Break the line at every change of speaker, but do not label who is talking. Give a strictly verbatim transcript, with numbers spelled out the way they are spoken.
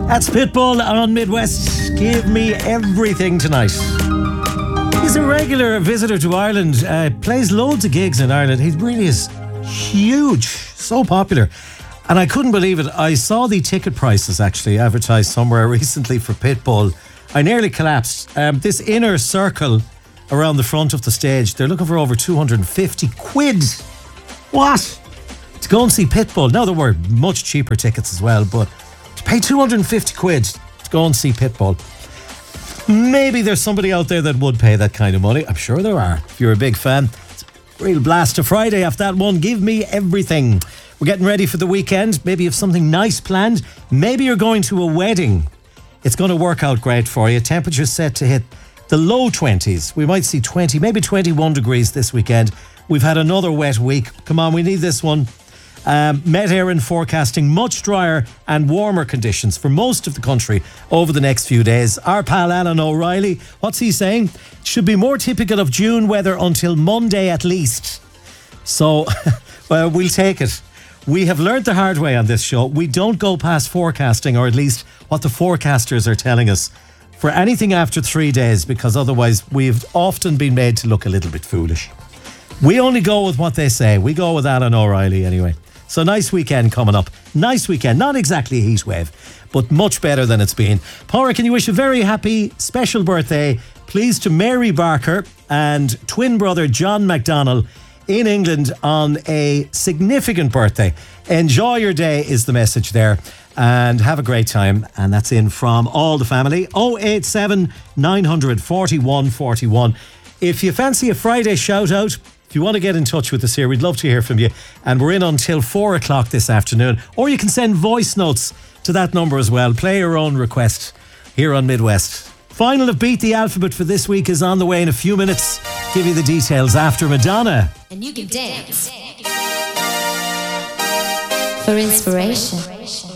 That's Pitbull on Midwest. Give me everything tonight. He's a regular visitor to Ireland. Uh, plays loads of gigs in Ireland. He really is huge. So popular. And I couldn't believe it. I saw the ticket prices actually advertised somewhere recently for Pitbull. I nearly collapsed. Um, this inner circle around the front of the stage, they're looking for over two hundred fifty quid. What? To go and see Pitbull. Now, there were much cheaper tickets as well, but to pay two hundred fifty quid to go and see Pitbull. Maybe there's somebody out there that would pay that kind of money. I'm sure there are. If you're a big fan, it's a real blast to Friday after that one. Give me everything. We're getting ready for the weekend. Maybe you have something nice planned. Maybe you're going to a wedding. It's going to work out great for you. Temperatures set to hit the low twenties. We might see twenty, maybe twenty-one degrees this weekend. We've had another wet week. Come on, we need this one. Um, Met Éireann forecasting much drier and warmer conditions for most of the country over the next few days. Our pal Alan O'Reilly, what's he saying? Should be more typical of June weather until Monday at least. So, well, we'll take it. We have learned the hard way on this show. We don't go past forecasting, or at least what the forecasters are telling us, for anything after three days, because otherwise we've often been made to look a little bit foolish. We only go with what they say. We go with Alan O'Reilly anyway. So nice weekend coming up. Nice weekend. Not exactly a heat wave, but much better than it's been. Paula, can you wish a very happy special birthday, please, to Mary Barker and twin brother John McDonnell in England on a significant birthday. Enjoy your day is the message there, and have a great time. And that's in from all the family. oh eight seven, nine four one, four one. If you fancy a Friday shout out, if you want to get in touch with us here, we'd love to hear from you. And we're in until four o'clock this afternoon. Or you can send voice notes to that number as well. Play your own request here on Midwest. Final of Beat the Alphabet for this week is on the way in a few minutes. Give you the details after Madonna.
And you can dance for inspiration.